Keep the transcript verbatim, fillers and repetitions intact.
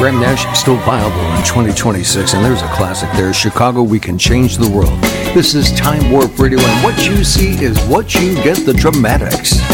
Graham Nash still viable in twenty twenty-six, and there's a classic there, Chicago, We Can Change the World. This is Time Warp Radio, and what you see is what you get, the dramatics.